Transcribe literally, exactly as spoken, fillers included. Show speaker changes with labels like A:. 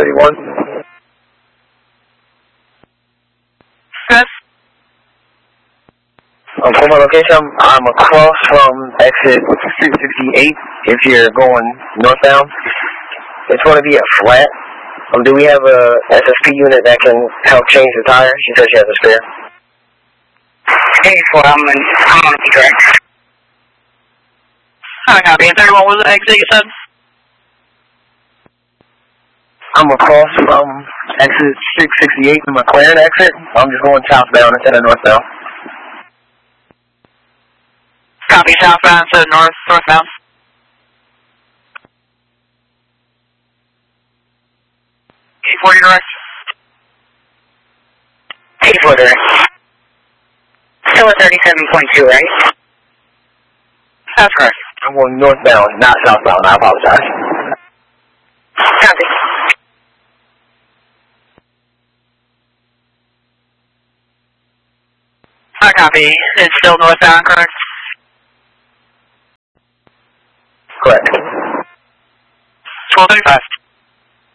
A: thirty-one.
B: Yes.
A: Um, for my location, I'm, I'm across from exit six sixty-eight if you're going northbound. It's going to be a flat. Um, do we have a S S P unit that can help change the tires? She said she has a spare.
C: eighty-four, I'm, in, I'm on the correct.
B: I copy. And thirty-one was the exit you said?
A: I'm across from exit six sixty-eight, the McLaren exit. I'm just going southbound instead of northbound.
B: Copy, southbound instead of north, northbound. eighty-four, you're direct.
C: eighty-four, direct. Still at thirty-seven point two, right?
B: That's correct.
A: I'm going northbound, not southbound. I apologize.
C: Copy.
B: I copy. It's still northbound, correct?
A: Correct.
B: twelve thirty-five.